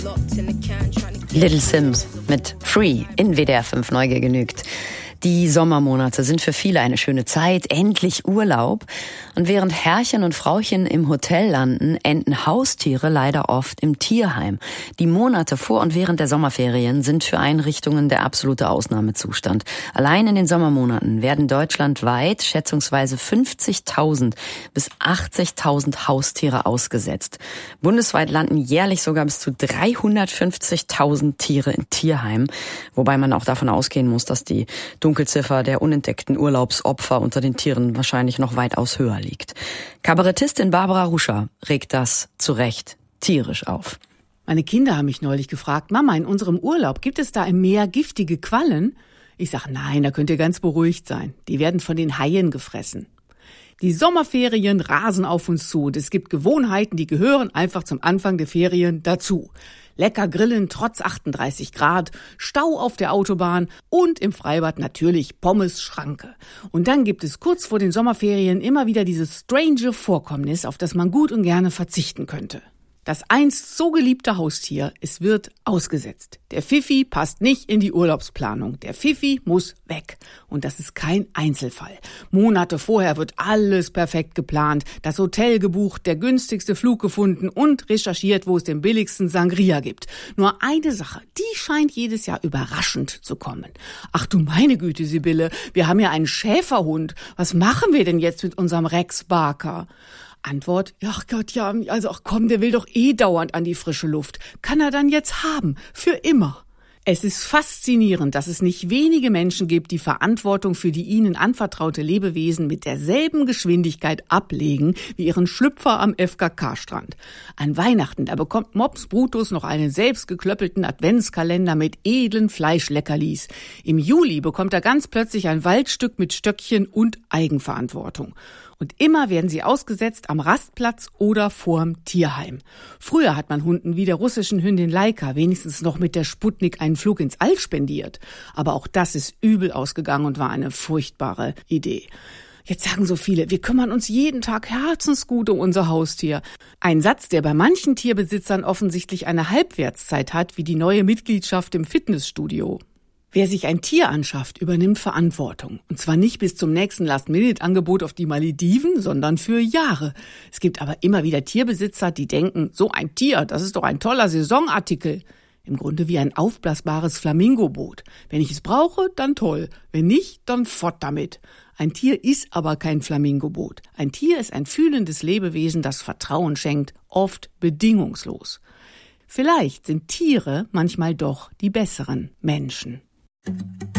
Little Sims mit Free in WDR 5 Neugier genügt. Die Sommermonate sind für viele eine schöne Zeit, endlich Urlaub. Und während Herrchen und Frauchen im Hotel landen, enden Haustiere leider oft im Tierheim. Die Monate vor und während der Sommerferien sind für Einrichtungen der absolute Ausnahmezustand. Allein in den Sommermonaten werden deutschlandweit schätzungsweise 50.000 bis 80.000 Haustiere ausgesetzt. Bundesweit landen jährlich sogar bis zu 350.000 Tiere in Tierheimen, wobei man auch davon ausgehen muss, dass die Dunkelziffer der unentdeckten Urlaubsopfer unter den Tieren wahrscheinlich noch weitaus höher liegt. Kabarettistin Barbara Ruscher regt das zu Recht tierisch auf. Meine Kinder haben mich neulich gefragt, Mama, in unserem Urlaub, gibt es da im Meer giftige Quallen? Ich sage, nein, da könnt ihr ganz beruhigt sein. Die werden von den Haien gefressen. Die Sommerferien rasen auf uns zu und es gibt Gewohnheiten, die gehören einfach zum Anfang der Ferien dazu. Lecker grillen trotz 38 Grad, Stau auf der Autobahn und im Freibad natürlich Pommes-Schranke. Und dann gibt es kurz vor den Sommerferien immer wieder dieses strange Vorkommnis, auf das man gut und gerne verzichten könnte. Das einst so geliebte Haustier, es wird ausgesetzt. Der Pfiffi passt nicht in die Urlaubsplanung. Der Pfiffi muss weg. Und das ist kein Einzelfall. Monate vorher wird alles perfekt geplant, das Hotel gebucht, der günstigste Flug gefunden und recherchiert, wo es den billigsten Sangria gibt. Nur eine Sache, die scheint jedes Jahr überraschend zu kommen. Ach du meine Güte, Sibylle, wir haben ja einen Schäferhund. Was machen wir denn jetzt mit unserem Rex Barker? Antwort, ach Gott, ja, also ach komm, der will doch dauernd an die frische Luft. Kann er dann jetzt haben, für immer. Es ist faszinierend, dass es nicht wenige Menschen gibt, die Verantwortung für die ihnen anvertraute Lebewesen mit derselben Geschwindigkeit ablegen wie ihren Schlüpfer am FKK-Strand. An Weihnachten, da bekommt Mops Brutus noch einen selbstgeklöppelten Adventskalender mit edlen Fleischleckerlis. Im Juli bekommt er ganz plötzlich ein Waldstück mit Stöckchen und Eigenverantwortung. Und immer werden sie ausgesetzt am Rastplatz oder vorm Tierheim. Früher hat man Hunden wie der russischen Hündin Laika wenigstens noch mit der Sputnik einen Flug ins All spendiert. Aber auch das ist übel ausgegangen und war eine furchtbare Idee. Jetzt sagen so viele, wir kümmern uns jeden Tag herzensgut um unser Haustier. Ein Satz, der bei manchen Tierbesitzern offensichtlich eine Halbwertszeit hat, wie die neue Mitgliedschaft im Fitnessstudio. Wer sich ein Tier anschafft, übernimmt Verantwortung. Und zwar nicht bis zum nächsten Last-Minute-Angebot auf die Malediven, sondern für Jahre. Es gibt aber immer wieder Tierbesitzer, die denken, so ein Tier, das ist doch ein toller Saisonartikel. Im Grunde wie ein aufblasbares Flamingoboot. Wenn ich es brauche, dann toll. Wenn nicht, dann fort damit. Ein Tier ist aber kein Flamingoboot. Ein Tier ist ein fühlendes Lebewesen, das Vertrauen schenkt, oft bedingungslos. Vielleicht sind Tiere manchmal doch die besseren Menschen.